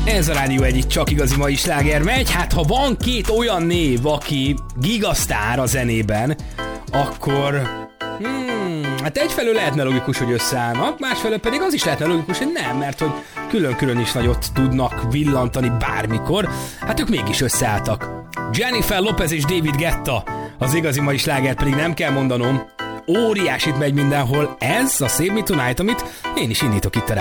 Ez a rádió egyik csak igazi mai sláger megy. Hát ha van két olyan név, aki gigasztár a zenében, akkor hát egyfelől lehetne logikus, hogy összeállnak, másfelől pedig az is lehetne logikus, hogy nem, mert hogy külön-külön is nagyot tudnak villantani bármikor. Hát ők mégis összeálltak. Jennifer Lopez és David Guetta, az igazi mai sláger pedig nem kell mondanom, óriásit megy mindenhol. Ez a Save Me Tonight, amit én is indítok itt a